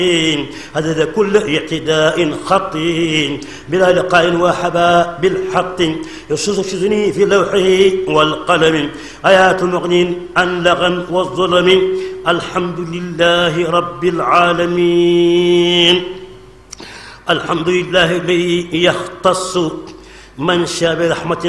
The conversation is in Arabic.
هذا كل اعتداء خطي بلا لقاء وحبا بالحق يشذني في لوحه والقلم آيات مغن عن لغم والظلم الحمد لله رب العالمين. الحمد لله الذي يختص من شاء برحمة